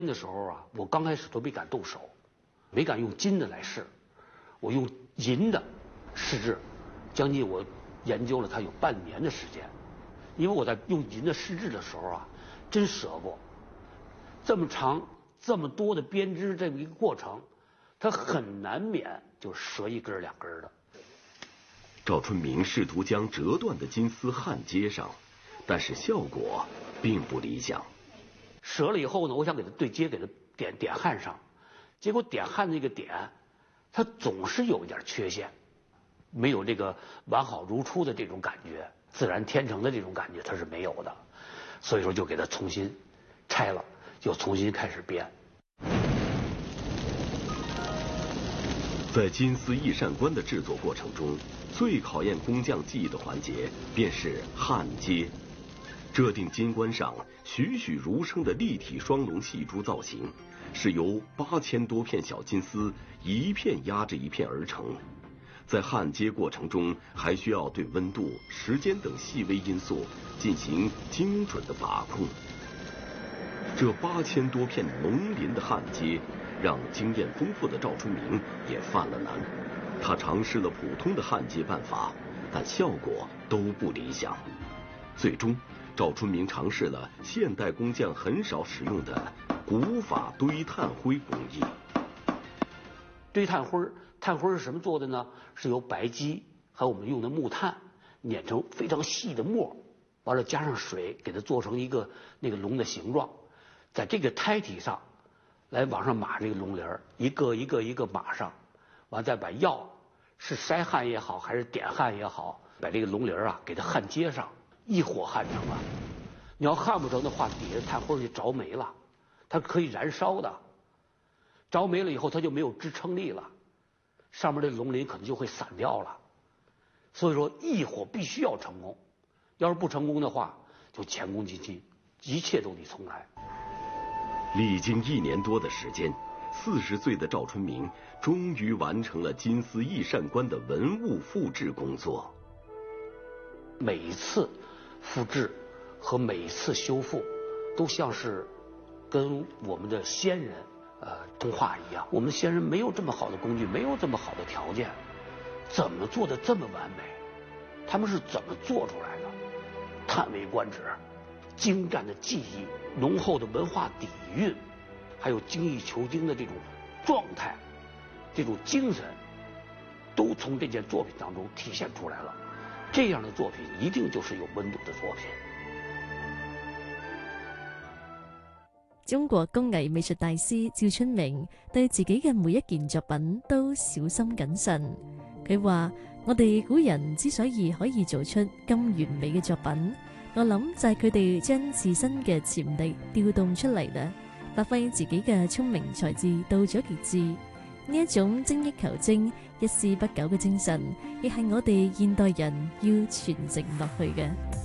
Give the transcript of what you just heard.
的时候啊，我刚开始都没敢动手，没敢用金的来试，我用银的试制，将近我研究了它有半年的时间，因为我在用银的试制的时候啊，真折过，这么长这么多的编织这么一个过程，它很难免就折一根两根的。 赵春明试图将折断的金丝焊接上，但是效果并不理想。 折了以后呢，我想给它对接，给它点焊上，结果点焊那个点，它总是有一点缺陷，没有这个完好如初的这种感觉，自然天成的这种感觉它是没有的，所以说就给它重新拆了，又重新开始编。 在金丝翼扇冠的制作过程中，最考验工匠技艺的环节便是焊接。这顶金冠上栩栩如生的立体双龙细珠造型，是由8000多片小金丝一片压着一片而成。在焊接过程中，还需要对温度、时间等细微因素进行精准的把控。这8000多片龙鳞的焊接，让经验丰富的赵春明也犯了难。他尝试了普通的焊接办法，但效果都不理想。最终，赵春明尝试了现代工匠很少使用的古法堆炭灰工艺。 堆炭灰，炭灰是什么做的呢？是由白芨和我们用的木炭碾成非常细的末，完了加上水，给它做成一个那个龙的形状，在这个胎体上来往上码这个龙鳞，一个一个一个码上，完再把药是筛焊也好，还是点焊也好，把这个龙鳞啊给它焊接上，一火焊成了。你要焊不成的话，底下炭灰就着没了，它可以燃烧的，着没了以后它就没有支撑力了，上面的龙鳞可能就会散掉了。所以说一火必须要成功，要是不成功的话，就前功尽弃，一切都得重来。 历经1年多的时间，40岁的赵春明终于完成了金丝翼扇冠的文物复制工作。 每一次复制和每一次修复，都像是跟我们的先人通话一样。我们的先人没有这么好的工具，没有这么好的条件，怎么做的这么完美？他们是怎么做出来的？叹为观止，精湛的技艺，浓厚的文化底蕴，还有精益求精的这种状态，这种精神，都从这件作品当中体现出来了。这样的作品一定就是有温度的作品。 中國工藝美術大師趙春明對自己嘅每一件作品都小心謹慎。佢話：我哋古人之所以可以做出咁完美嘅作品，我諗就係佢哋將自身嘅潛力調動出嚟啦，發揮自己嘅聰明才智到咗極致。呢一種精益求精、一絲不苟嘅精神，亦係我哋現代人要傳承落去嘅。